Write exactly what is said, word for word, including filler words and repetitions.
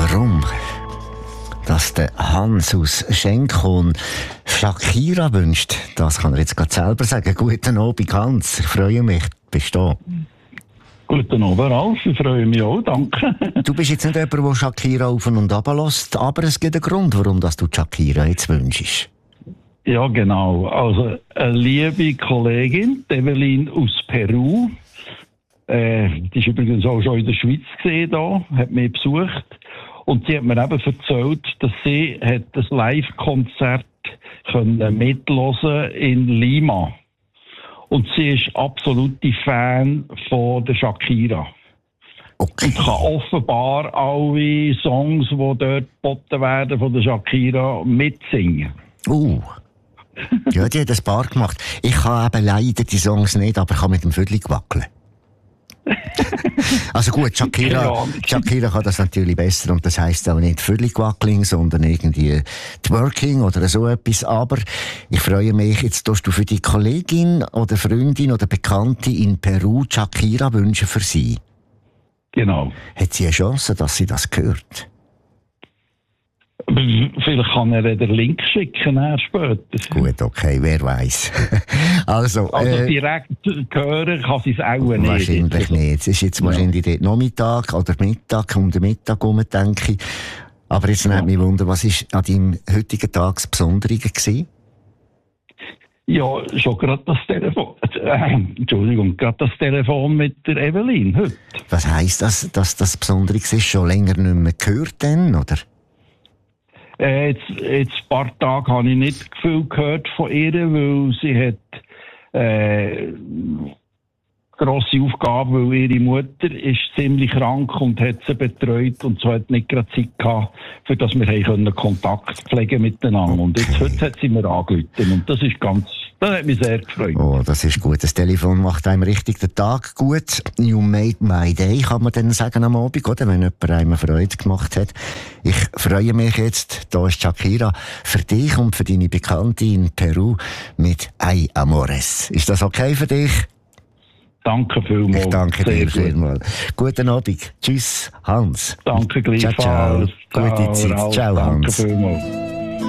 warum dass der Hans aus Schenkon Shakira wünscht, das kann er jetzt gerade selber sagen. Guten Abend, Hans. Ich freue mich, bist du da. Guten Abend, Ralf. Ich freue mich auch, danke. Du bist jetzt nicht jemand, der Shakira auf und ab lässt, aber es gibt einen Grund, warum du Shakira jetzt wünschst. Ja, genau. Also, eine liebe Kollegin, Evelyn aus Peru, äh, die ist übrigens auch schon in der Schweiz gesehen, da, hat mich besucht. Und sie hat mir eben erzählt, dass sie hat ein Live-Konzert mithören in Lima. Und sie ist absolute Fan von der Shakira. Okay. Und kann offenbar alle Songs, die dort geboten werden von der Shakira, mitsingen. Uh. Ja, die hat ein paar gemacht. Ich kann eben leider die Songs nicht, aber ich kann mit dem Viertel wackeln. Also gut, Shakira, Shakira kann das natürlich besser und das heisst auch nicht Viertelwackling, sondern irgendwie Twerking oder so etwas. Aber ich freue mich, jetzt tust du für die Kollegin oder Freundin oder Bekannte in Peru Shakira wünschen für sie. Genau. Hat sie eine Chance, dass sie das hört? Vielleicht kann er den Link schicken, er später. Gut, okay, wer weiß. also, also äh, direkt hören kann sie es auch nicht. Wahrscheinlich nicht. Es ist jetzt ja. wahrscheinlich dort Nachmittag oder Mittag, um den Mittag herum, denke ich. Aber jetzt ja. nimmt mich Wunder, was war an deinem heutigen Tag das Besondere gewesen? Ja, schon gerade das Telefon, äh, Entschuldigung, gerade das Telefon mit der Evelyn heute. Was heisst das, dass das Besondere ist? Schon länger nicht mehr gehört denn, oder? Äh, jetzt, jetzt ein paar Tage habe ich nicht viel gehört von ihr, weil sie hat äh, grosse Aufgabe, weil ihre Mutter ist ziemlich krank und hat sie betreut und so hat nicht gerade Zeit gehabt, für dass wir können Kontakt pflegen miteinander. Okay. Und jetzt heute hat sie mir angerufen und das ist ganz, das hat mich sehr gefreut. Oh, das ist gut. Das Telefon macht einem richtig den Tag gut. You made my day, kann man dann sagen am Abend, oder? Wenn jemand einem Freude gemacht hat. Ich freue mich jetzt, da ist Shakira, für dich und für deine Bekannte in Peru mit Ay Amores. Ist das okay für dich? Danke vielmals. Ich danke dir vielmals. Guten Abend. Tschüss, Hans. Danke gleichfalls. Ciao, ciao. Gute Zeit. Ciao, Hans. Danke vielmals.